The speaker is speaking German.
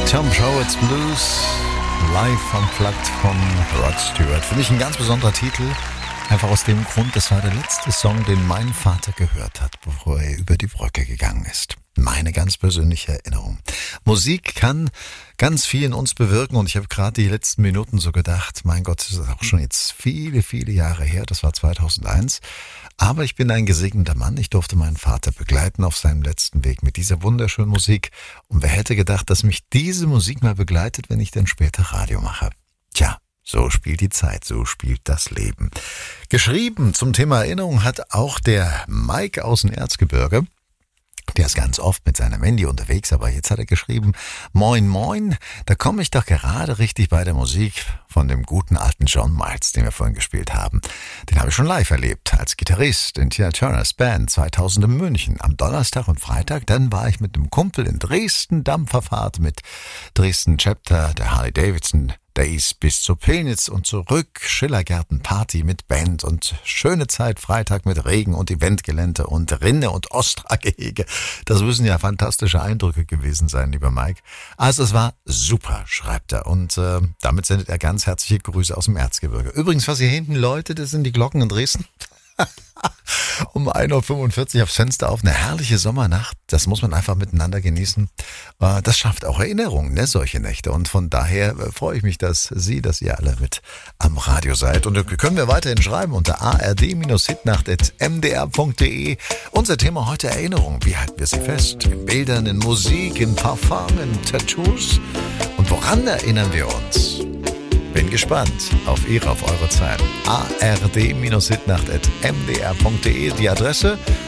Tom Jones Blues, live unplugged von Rod Stewart. Für mich ein ganz besonderer Titel, einfach aus dem Grund, das war der letzte Song, den mein Vater gehört hat, bevor er über die Brücke gegangen ist. Meine ganz persönliche Erinnerung. Musik kann ganz viel in uns bewirken und ich habe gerade die letzten Minuten so gedacht, mein Gott, das ist auch schon jetzt viele, viele Jahre her, das war 2001. Aber ich bin ein gesegneter Mann. Ich durfte meinen Vater begleiten auf seinem letzten Weg mit dieser wunderschönen Musik. Und wer hätte gedacht, dass mich diese Musik mal begleitet, wenn ich dann später Radio mache? Tja, so spielt die Zeit, so spielt das Leben. Geschrieben zum Thema Erinnerung hat auch der Mike aus dem Erzgebirge. Der ist ganz oft mit seinem Handy unterwegs, aber jetzt hat er geschrieben, Moin Moin, da komme ich doch gerade richtig bei der Musik von dem guten alten John Miles, den wir vorhin gespielt haben. Den habe ich schon live erlebt, als Gitarrist in Tina Turners Band 2000 in München, am Donnerstag und Freitag. Dann war ich mit einem Kumpel in Dresden, Dampferfahrt mit Dresden Chapter der Harley Davidson Days bis zur Pillnitz und zurück, Schillergärten-Party mit Band und schöne Zeit Freitag mit Regen und Eventgelände und Rinne und Ostra-Gehege. Das müssen ja fantastische Eindrücke gewesen sein, lieber Mike. Also es war super, schreibt er und damit sendet er ganz herzliche Grüße aus dem Erzgebirge. Übrigens, was hier hinten läutet, das sind die Glocken in Dresden. Um 1.45 Uhr aufs Fenster auf, eine herrliche Sommernacht, das muss man einfach miteinander genießen. Das schafft auch Erinnerungen, ne, solche Nächte. Und von daher freue ich mich, dass ihr alle mit am Radio seid. Und können wir weiterhin schreiben unter ard-hitnacht@mdr.de. Unser Thema heute Erinnerung. Wie halten wir sie fest? In Bildern, in Musik, in Parfum, in Tattoos. Und woran erinnern wir uns? Bin gespannt auf eure Zeit. ard-hitnacht@mdr.de, die Adresse.